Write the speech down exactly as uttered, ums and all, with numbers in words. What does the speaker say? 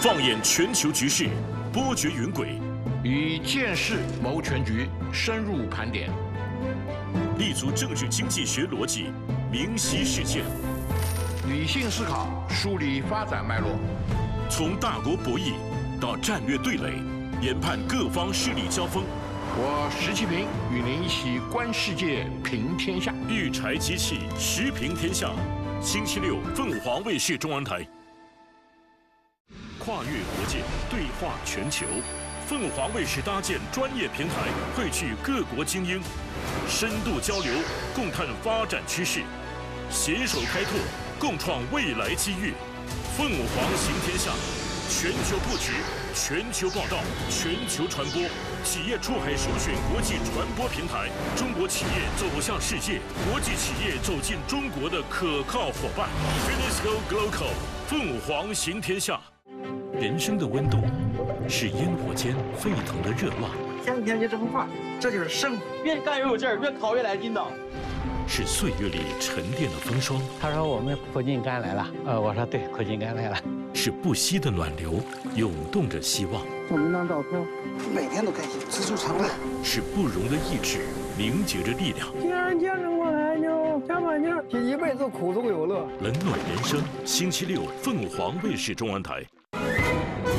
放眼全球局势，拨决云轨， 以见识谋全局，深入盘点， 立足政治经济学逻辑，明晰事件， 理性思考，梳理发展脉络， 从大国博弈到战略对垒，研判各方势力交锋。 我石其平与您一起观世界，评天下。 育才机器，时评天下。星期六，凤凰卫视中文台。跨越国界，对话全球。凤凰卫视搭建专业平台，汇聚各国精英，深度交流，共探发展趋势，携手开拓，共创未来机遇。凤凰行天下，全球布局，全球报道，全球传播。企业出海首选国际传播平台，中国企业走向世界，国际企业走进中国的可靠伙伴。Finisco Global， 凤凰行天下。人生的温度是烟火间沸腾的热浪， 天天就这么画，这就是生活。 越干越有劲儿，越考越来劲道。 是岁月里沉淀的风霜。 他说我们苦尽甘来了，呃，我说对，苦尽甘来了。 是不息的暖流，涌动着希望。 我们当照片，每天都开心，知足常乐。 是不容的意志，凝结着力量。 既然坚持过来，就加把劲儿，这一辈子苦中有乐。 冷暖人生，星期六，凤凰卫视中文台。